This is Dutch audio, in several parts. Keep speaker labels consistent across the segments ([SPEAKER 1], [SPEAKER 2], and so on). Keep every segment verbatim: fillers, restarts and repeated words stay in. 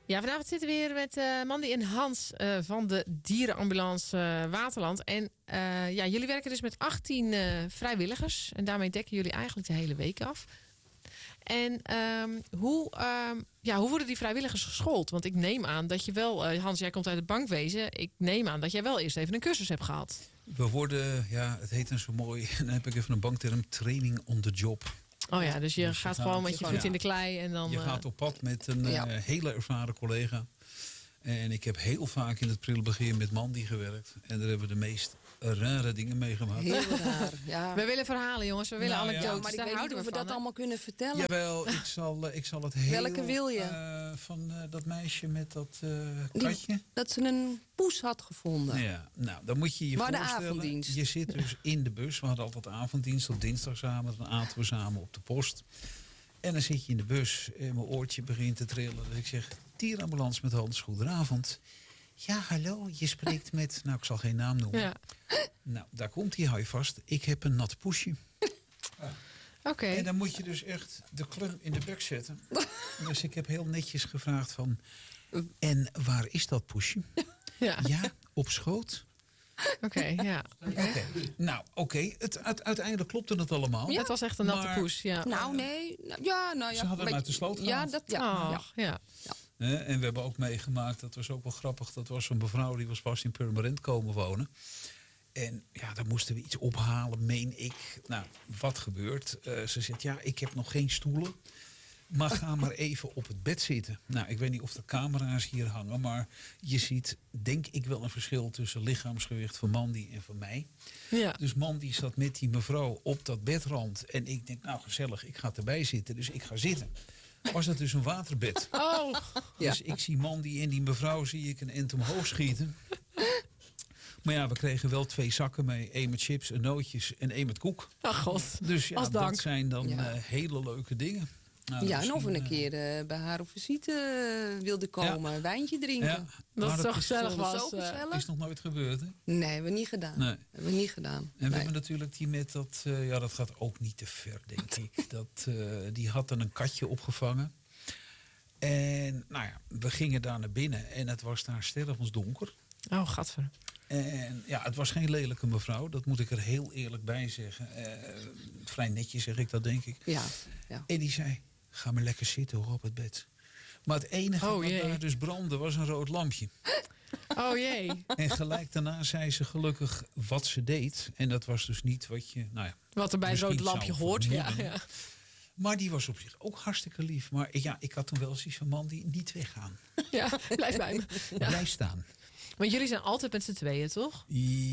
[SPEAKER 1] Ja, vanavond zitten we hier met uh, Mandy en Hans uh, van de dierenambulance uh, Waterland. En uh, ja, jullie werken dus met achttien uh, vrijwilligers. En daarmee dekken jullie eigenlijk de hele week af. En um, hoe, um, ja, hoe worden die vrijwilligers geschoold? Want ik neem aan dat je wel... Uh, Hans, jij komt uit het bankwezen. Ik neem aan dat jij wel eerst even een cursus hebt gehad.
[SPEAKER 2] We worden, ja, het heet dan zo mooi... dan heb ik even een bankterm, training on the job.
[SPEAKER 1] Oh ja, dus je dus gaat je gewoon gaat, met je voet ja. in de klei en dan...
[SPEAKER 2] Je uh, gaat op pad met een ja. uh, hele ervaren collega. En ik heb heel vaak in het prille begin met Mandy gewerkt. En daar hebben we de meest rare dingen meegemaakt.
[SPEAKER 3] Heel raar, ja.
[SPEAKER 1] We willen verhalen, jongens. We willen
[SPEAKER 3] nou,
[SPEAKER 1] anekdotes.
[SPEAKER 3] Ja, maar ik daar weet niet of we, we dat allemaal kunnen vertellen.
[SPEAKER 2] Jawel, ik zal, ik zal het heel...
[SPEAKER 3] Welke wil je?
[SPEAKER 2] Uh, van uh, dat meisje met dat uh, katje.
[SPEAKER 3] Die, dat ze een poes had gevonden.
[SPEAKER 2] Ja, nou, dan moet je je
[SPEAKER 3] maar
[SPEAKER 2] voorstellen...
[SPEAKER 3] de avonddienst.
[SPEAKER 2] Je zit dus in de bus. We hadden altijd avonddienst op dinsdag samen. Dan aten we samen op de post. En dan zit je in de bus en mijn oortje begint te trillen. Dus ik zeg, dierenambulance met Hans, goedenavond. Ja, hallo, je spreekt met... Nou, ik zal geen naam noemen. Ja. Nou, daar komt hij, hou je vast. Ik heb een nat poesje.
[SPEAKER 1] Oké. Okay.
[SPEAKER 2] En dan moet je dus echt de klum in de bek zetten. Dus ik heb heel netjes gevraagd van... En waar is dat poesje?
[SPEAKER 1] Ja,
[SPEAKER 2] ja op schoot.
[SPEAKER 1] Oké, okay, ja.
[SPEAKER 2] Okay. Okay. Nou, oké. Okay. Het, uiteindelijk klopte het allemaal.
[SPEAKER 1] Ja, het was echt een natte maar, poes, ja.
[SPEAKER 3] Nou, nee. Ja, nou ja.
[SPEAKER 2] Ze hadden hem uit de sloot gehaald.
[SPEAKER 3] Ja, dat, ja.
[SPEAKER 1] Oh, ja. ja.
[SPEAKER 3] ja.
[SPEAKER 2] He, en we hebben ook meegemaakt, dat was ook wel grappig... dat was een mevrouw die was pas in Purmerend komen wonen. En ja, daar moesten we iets ophalen, meen ik. Nou, wat gebeurt? Uh, ze zegt, ja, ik heb nog geen stoelen... maar ga maar even op het bed zitten. Nou, ik weet niet of de camera's hier hangen... maar je ziet, denk ik, wel een verschil tussen lichaamsgewicht van Mandy en van mij.
[SPEAKER 1] Ja.
[SPEAKER 2] Dus Mandy zat met die mevrouw op dat bedrand. En ik denk, nou gezellig, ik ga erbij zitten. Dus ik ga zitten. Was dat dus een waterbed.
[SPEAKER 1] Oh.
[SPEAKER 2] Dus
[SPEAKER 3] ja.
[SPEAKER 2] ik zie Mandy en die mevrouw zie ik een end omhoog schieten. Maar ja, we kregen wel twee zakken mee. Eén met chips en nootjes en één met koek.
[SPEAKER 1] Ach god,
[SPEAKER 2] dus ja,
[SPEAKER 1] als dank.
[SPEAKER 2] Dat zijn dan
[SPEAKER 3] ja.
[SPEAKER 2] uh, hele leuke dingen. Nou,
[SPEAKER 3] ja, en of we een keer uh, bij haar op visite uh, wilden komen. Ja. Een wijntje drinken. Ja.
[SPEAKER 1] Dat het zo gezellig was.
[SPEAKER 3] Zo gezellig.
[SPEAKER 2] Is nog nooit gebeurd, hè?
[SPEAKER 3] Nee, hebben we niet gedaan. Nee. Hebben we niet gedaan.
[SPEAKER 2] En we
[SPEAKER 3] nee.
[SPEAKER 2] hebben natuurlijk die met dat... Uh, ja, dat gaat ook niet te ver, denk ik. Dat, uh, die had dan een katje opgevangen. En nou ja, we gingen daar naar binnen. En het was daar stervensdonker.
[SPEAKER 1] Oh, gadver.
[SPEAKER 2] En ja, het was geen lelijke mevrouw. Dat moet ik er heel eerlijk bij zeggen. Uh, vrij netjes zeg ik dat, denk ik.
[SPEAKER 3] Ja, ja.
[SPEAKER 2] En die zei... Ga maar lekker zitten hoor, op het bed. Maar het enige
[SPEAKER 1] oh,
[SPEAKER 2] wat daar dus brandde was een rood lampje.
[SPEAKER 1] Oh jee.
[SPEAKER 2] En gelijk daarna zei ze gelukkig wat ze deed. En dat was dus niet wat je... Nou ja,
[SPEAKER 1] wat er bij een rood lampje hoort. Ja, ja.
[SPEAKER 2] Maar die was op zich ook hartstikke lief. Maar ja, ik had toen wel zoiets van man die niet weggaan.
[SPEAKER 1] Ja, blijf bij me. Ja.
[SPEAKER 2] Blijf staan.
[SPEAKER 1] Want jullie zijn altijd met z'n tweeën, toch?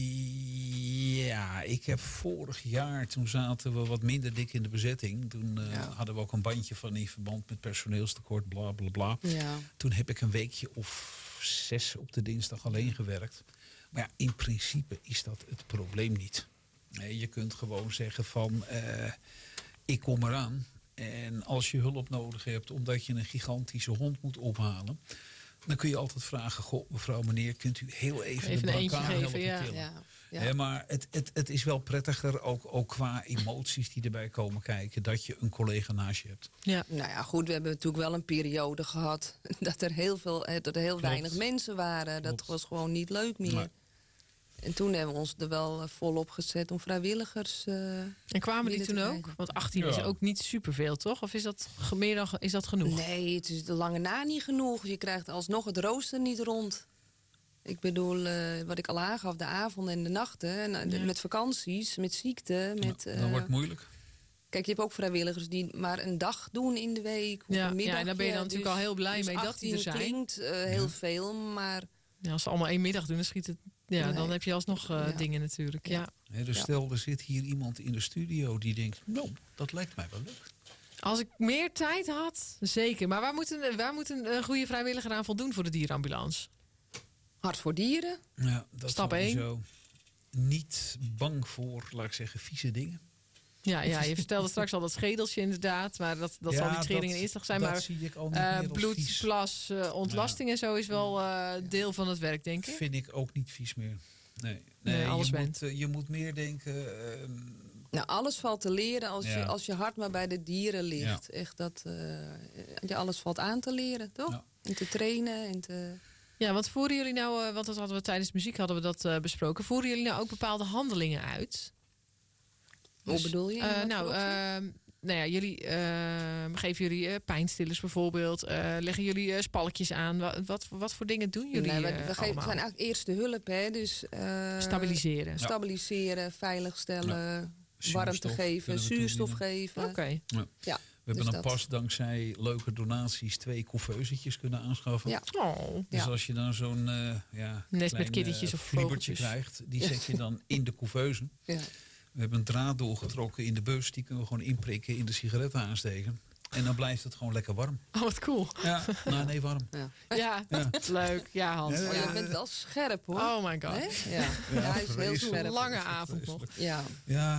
[SPEAKER 2] Ja, ik heb vorig jaar, toen zaten we wat minder dik in de bezetting. Toen uh, ja. hadden we ook een bandje van in verband met personeelstekort, bla bla bla.
[SPEAKER 3] Ja.
[SPEAKER 2] Toen heb ik een weekje of zes op de dinsdag alleen gewerkt. Maar ja, in principe is dat het probleem niet. Nee, je kunt gewoon zeggen van, uh, ik kom eraan. En als je hulp nodig hebt omdat je een gigantische hond moet ophalen... dan kun je altijd vragen, goh, mevrouw, meneer, kunt u heel even,
[SPEAKER 1] even
[SPEAKER 2] de
[SPEAKER 1] een eentje
[SPEAKER 2] helpen
[SPEAKER 1] geven, ja.
[SPEAKER 3] Ja, ja.
[SPEAKER 2] He, maar het, het, het is wel prettiger, ook, ook qua emoties die erbij komen kijken, dat je een collega naast je hebt.
[SPEAKER 1] Ja.
[SPEAKER 3] Nou ja, goed, we hebben natuurlijk wel een periode gehad dat er heel, veel, dat er heel weinig mensen waren. Dat Klopt. was gewoon niet leuk meer. Nee. En toen hebben we ons er wel volop gezet om vrijwilligers... Uh,
[SPEAKER 1] en kwamen die toen ook? Want achttien ja. is ook niet superveel, toch? Of is dat, meer dan, is dat genoeg?
[SPEAKER 3] Nee, het is de lange na niet genoeg. Je krijgt alsnog het rooster niet rond. Ik bedoel, uh, wat ik al aangaf, de avonden en de nachten. En, ja. Met vakanties, met ziekte. Met,
[SPEAKER 2] uh, dat wordt moeilijk.
[SPEAKER 3] Kijk, je hebt ook vrijwilligers die maar een dag doen in de week. Of
[SPEAKER 1] ja,
[SPEAKER 3] een middagje.
[SPEAKER 1] Ja, en daar ben je dan
[SPEAKER 3] dus,
[SPEAKER 1] natuurlijk al heel blij
[SPEAKER 3] dus
[SPEAKER 1] mee dat die er zijn.
[SPEAKER 3] klinkt uh, heel
[SPEAKER 2] ja.
[SPEAKER 3] veel, maar...
[SPEAKER 1] Ja, als ze allemaal één middag doen, dan schiet het... Ja, nee. Dan heb je alsnog uh, ja. dingen natuurlijk. Ja.
[SPEAKER 2] Ja. Ja, dus
[SPEAKER 3] ja.
[SPEAKER 2] stel, er zit hier iemand in de studio die denkt... nou, dat lijkt mij wel leuk.
[SPEAKER 1] Als ik meer tijd had, zeker. Maar waar moet een, waar moet een, een goede vrijwilliger aan voldoen voor de dierenambulance?
[SPEAKER 3] Hart voor dieren.
[SPEAKER 2] Ja, dat
[SPEAKER 1] Stap één.
[SPEAKER 2] Niet bang voor, laat ik zeggen, vieze dingen.
[SPEAKER 1] Ja, ja, je vertelde straks al dat schedeltje inderdaad. Maar dat, dat
[SPEAKER 2] ja,
[SPEAKER 1] zal niet schering en inslag zijn.
[SPEAKER 2] Dat
[SPEAKER 1] maar
[SPEAKER 2] zie ik al niet
[SPEAKER 1] uh,
[SPEAKER 2] meer
[SPEAKER 1] bloed,
[SPEAKER 2] vies.
[SPEAKER 1] plas, uh, ontlasting ja. en zo is wel uh, deel van het werk, denk ik.
[SPEAKER 2] Vind ik ook niet vies meer. Nee, nee,
[SPEAKER 1] nee alles
[SPEAKER 2] je,
[SPEAKER 1] bent.
[SPEAKER 2] moet, uh, je moet meer denken... Uh,
[SPEAKER 3] nou, alles valt te leren als,
[SPEAKER 2] ja.
[SPEAKER 3] je, als je hart maar bij de dieren ligt. Ja. Echt dat, uh, alles valt aan te leren, toch?
[SPEAKER 2] Ja.
[SPEAKER 3] En te trainen en te...
[SPEAKER 1] Ja, want voeren jullie nou, uh, want dat hadden we tijdens muziek hadden we dat uh, besproken. Voeren jullie nou ook bepaalde handelingen uit?
[SPEAKER 3] Hoe dus, bedoel je?
[SPEAKER 1] Uh, nou, uh, nou ja, jullie uh, geven jullie uh, pijnstillers bijvoorbeeld. Uh, leggen jullie uh, spalkjes aan? Wat, wat, wat voor dingen doen jullie?
[SPEAKER 3] Nee, we,
[SPEAKER 1] uh,
[SPEAKER 3] we geven, zijn eigenlijk eerste hulp, hè? Dus uh,
[SPEAKER 1] stabiliseren.
[SPEAKER 3] Stabiliseren, ja. Veiligstellen, ja. warmte geven, zuurstof geven.
[SPEAKER 1] Oké. Okay.
[SPEAKER 2] Ja. Ja. We hebben dus dan pas dankzij leuke donaties twee couveusjes kunnen aanschaffen.
[SPEAKER 3] Ja.
[SPEAKER 1] Oh.
[SPEAKER 2] Dus
[SPEAKER 3] ja.
[SPEAKER 2] als je dan zo'n uh, ja,
[SPEAKER 1] nest met kittetjes of vogeltjes
[SPEAKER 2] krijgt, die zet je dan in de couveuse.
[SPEAKER 3] Ja.
[SPEAKER 2] We hebben een draad doorgetrokken in de bus, die kunnen we gewoon inprikken, in de sigaretten aansteken. En dan blijft het gewoon lekker warm.
[SPEAKER 1] Oh, wat cool.
[SPEAKER 2] Ja, nou, nee, warm.
[SPEAKER 1] Ja, ja, ja. Leuk. Ja, Hans.
[SPEAKER 3] Oh, je bent wel scherp, hoor.
[SPEAKER 1] Oh my god.
[SPEAKER 3] Ja, ja. ja hij is heel scherp.
[SPEAKER 1] Lange avond nog.
[SPEAKER 3] Ja.
[SPEAKER 2] Ja,